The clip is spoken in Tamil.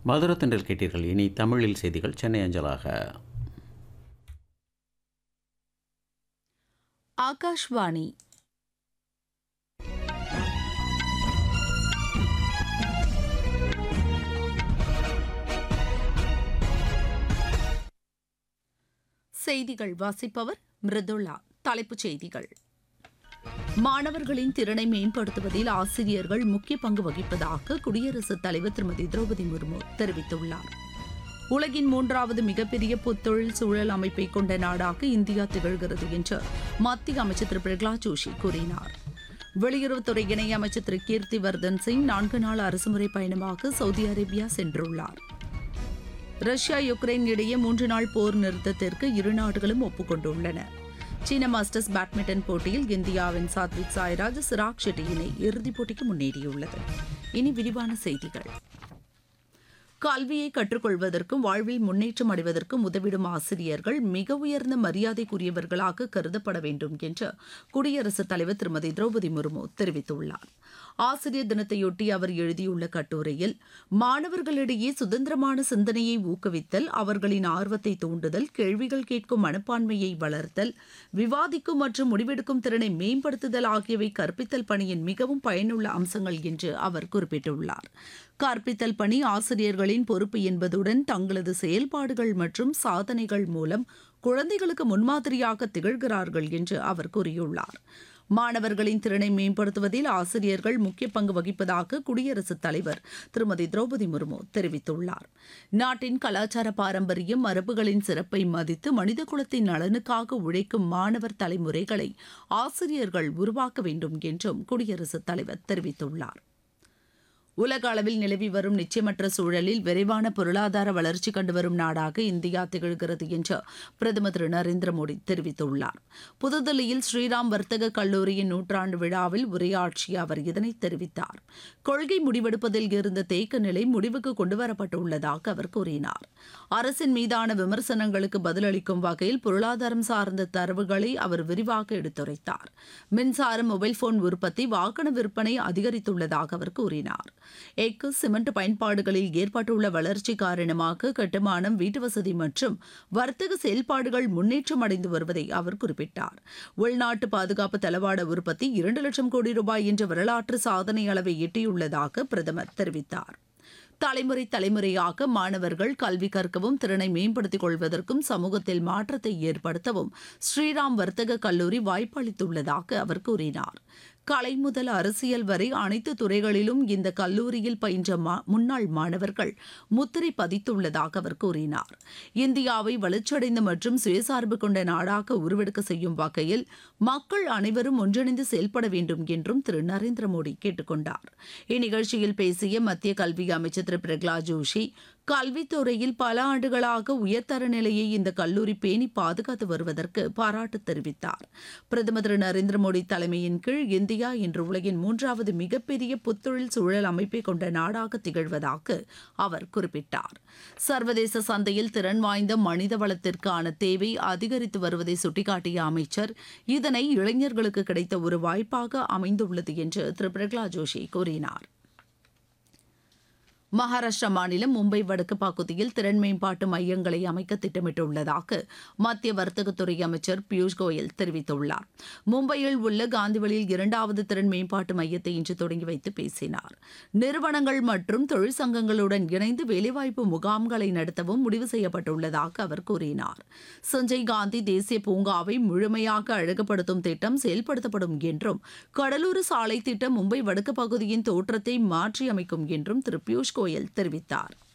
மதுரத்தண்டல் கேட்டீர்கள். இனி தமிழில் செய்திகள் சென்னை அஞ்சலாக. ஆகாஷ்வாணி. செய்திகள் வாசிப்பவர் மிருதுளா. தலைப்புச் செய்திகள். மாணவர்களின் திறனை மேம்படுத்துவதில் ஆசிரியர்கள் முக்கிய பங்கு வகிப்பதாக குடியரசுத் தலைவர் திருமதி திரௌபதி முர்மு தெரிவித்துள்ளார். உலகின் 3வது மிகப்பெரிய புத்தொழில் சூழல் அமைப்பை கொண்ட நாடாக இந்தியா திகழ்கிறது என்று மத்திய அமைச்சர் திரு பிரகலாத் ஜோஷி கூறினார். வெளியுறவுத்துறை இணையமைச்சர் திரு கீர்த்தி வர்தன் சிங் 4 நாள் அரசுமுறை பயணமாக சவுதி அரேபியா சென்றுள்ளார். ரஷ்யா யுக்ரைன் இடையே 3 நாள் போர் நிறுத்தத்திற்கு இரு நாடுகளும் ஒப்புக்கொண்டுள்ளன. சீன மாஸ்டர்ஸ் பேட்மிண்டன் போட்டியில் இந்தியாவின் சாத்விக் சாய்ராஜ் சிராக் ஷெட்டி இணை இறுதிப் போட்டிக்கு முன்னேறியுள்ளது. இனி விரிவான செய்திகள். கல்வியை கற்றுக்கொள்வதற்கும் வாழ்வில் முன்னேற்றம் அடைவதற்கும் உதவிடும் ஆசிரியர்கள் மிக உயர்ந்த மரியாதைக்குரியவர்களாக கருதப்பட வேண்டும் என்று குடியரசுத் தலைவர் திருமதி திரௌபதி முர்மு தெரிவித்துள்ளார். ஆசிரியர் தினத்தையொட்டி அவர் எழுதியுள்ள கட்டுரையில், மாணவர்களிடையே சுதந்திரமான சிந்தனையை ஊக்குவித்தல், அவர்களின் ஆர்வத்தை தூண்டுதல், கேள்விகள் கேட்கும் மனப்பான்மையை வளர்த்தல், விவாதிக்கும் மற்றும் முடிவெடுக்கும் திறனை மேம்படுத்துதல் ஆகியவை கற்பித்தல் பணியின் மிகவும் பயனுள்ள அம்சங்கள் என்று அவர் குறிப்பிட்டுள்ளார். கற்பித்தல் பணி ஆசிரியர்களின் பொறுப்பு என்பதுடன் தங்களது செயல்பாடுகள் மற்றும் சாதனைகள் மூலம் குழந்தைகளுக்கு முன்மாதிரியாக திகழ்கிறார்கள் என்று அவர் கூறியுள்ளார். மாணவர்களின் திறனை மேம்படுத்துவதில் ஆசிரியர்கள் முக்கிய பங்கு வகிப்பதாக குடியரசுத் தலைவர் திருமதி திரௌபதி முர்மு தெரிவித்துள்ளார். நாட்டின் கலாச்சார பாரம்பரியம், மரபுகளின் சிறப்பை மதித்து மனிதகுலத்தின் நலனுக்காக உழைக்கும் மாணவர் தலைமுறைகளை ஆசிரியர்கள் உருவாக்க வேண்டும் என்றும் குடியரசுத் தலைவர் தெரிவித்துள்ளார். உலக அளவில் நிலவி வரும் நிச்சயமற்ற சூழலில் விரைவான பொருளாதார வளர்ச்சி கண்டுவரும் நாடாக இந்தியா திகழ்கிறது என்று பிரதமர் திரு நரேந்திர மோடி தெரிவித்துள்ளார். புதுதில்லியில் ஸ்ரீராம் வர்த்தக கல்லூரியின் 100ஆண்டு விழாவில் உரையாற்றிய அவர் இதனை தெரிவித்தார். கொள்கை முடிவெடுப்பதில் இருந்த தேக்க நிலை முடிவுக்கு கொண்டுவரப்பட்டுள்ளதாக அவர் கூறினார். அரசின் மீதான விமர்சனங்களுக்கு பதிலளிக்கும் வகையில் பொருளாதாரம் சார்ந்த தரவுகளை அவர் விரிவாக எடுத்துரைத்தார். மின்சாரம், மொபைல் போன் உற்பத்தி, வாகன விற்பனை அதிகரித்துள்ளதாக அவர் கூறினார். எஃகு, சிமெண்ட் பயன்பாடுகளில் ஏற்பட்டுள்ள வளர்ச்சி காரணமாக கட்டுமானம், வீட்டுவசதி மற்றும் வர்த்தக செயல்பாடுகள் முன்னேற்றம் அடைந்து வருவதை அவர் குறிப்பிட்டார். உள்நாட்டு பாதுகாப்பு தளவாட உற்பத்தி 2 லட்சம் கோடி ரூபாய் என்ற வரலாற்று சாதனை அளவை எட்டியுள்ளதாக பிரதமர் தெரிவித்தார். தலைமுறையாக மாணவர்கள் கல்வி கற்கவும் திறனை மேம்படுத்திக் கொள்வதற்கும் சமூகத்தில் மாற்றத்தை ஏற்படுத்தவும் ஸ்ரீராம் வர்த்தக கல்லூரி வாய்ப்பு அளித்துள்ளதாக அவர் கூறினார். கலை முதல் அரசியல் வரை அனைத்து துறைகளிலும் இந்த கல்லூரியில் பயின்ற முன்னாள் மாணவர்கள் முத்திரை பதித்துள்ளதாக அவர் கூறினார். இந்தியாவை வளர்ச்சியடைந்த மற்றும் சுயசார்பு கொண்ட நாடாக உருவெடுக்க செய்யும் வகையில் மக்கள் அனைவரும் ஒன்றிணைந்து செயல்பட வேண்டும் என்றும் திரு நரேந்திர மோடி கேட்டுக் கொண்டார். இந்நிகழ்ச்சியில் பேசிய மத்திய கல்வி அமைச்சர் திரு பிரகலாத் ஜோஷி, கல்வித்துறையில் பல ஆண்டுகளாக உயர்தர நிலையை இந்த கல்லூரி பேணி பாதுகாத்து வருவதற்கு பாராட்டு தெரிவித்தார். பிரதமர் திரு நரேந்திர மோடி தலைமையின் கீழ் இந்தியா இன்று உலகின் 3வது மிகப்பெரிய புத்தொழில் சூழல் அமைப்பை கொண்ட நாடாக திகழ்வதாக அவர் குறிப்பிட்டார். சர்வதேச சந்தையில் திறன் வாய்ந்த மனித வளத்திற்கான தேவை அதிகரித்து வருவதை சுட்டிக்காட்டிய அமைச்சர், இதனை இளைஞர்களுக்கு கிடைத்த ஒரு வாய்ப்பாக அமைந்துள்ளது என்று திரு பிரகலாத் ஜோஷி கூறினார். மகாராஷ்டிரா மாநிலம் மும்பை வடக்கு பகுதியில் திறன் மேம்பாட்டு மையங்களை அமைக்க திட்டமிட்டுள்ளதாக மத்திய வர்த்தகத்துறை அமைச்சர் பியூஷ் கோயல் தெரிவித்துள்ளார். மும்பையில் உள்ள காந்திவழியில் 2வது திறன் மேம்பாட்டு மையத்தை இன்று தொடங்கி வைத்து பேசினார். நிறுவனங்கள் மற்றும் தொழிற்சங்கங்களுடன் இணைந்து வேலைவாய்ப்பு முகாம்களை நடத்தவும் முடிவு செய்யப்பட்டுள்ளதாக அவர் கூறினார். சஞ்சய் காந்தி தேசிய பூங்காவை முழுமையாக அழகுபடுத்தும் திட்டம் செயல்படுத்தப்படும் என்றும், கடலூர் சாலை திட்டம் மும்பை வடக்கு பகுதியின் தோற்றத்தை மாற்றியமைக்கும் என்றும் திரு பியூஷ் கோயல் தெரிவித்தார்.